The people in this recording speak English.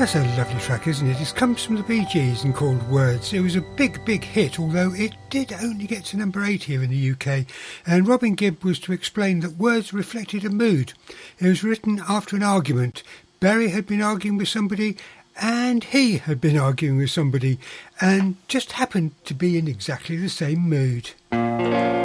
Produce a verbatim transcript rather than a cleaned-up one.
That's a lovely track, isn't it? It comes from the Bee Gees and called Words. It was a big, big hit, although it did only get to number eight here in the U K. And Robin Gibb was to explain that words reflected a mood. It was written after an argument. Barry had been arguing with somebody, and he had been arguing with somebody, and just happened to be in exactly the same mood.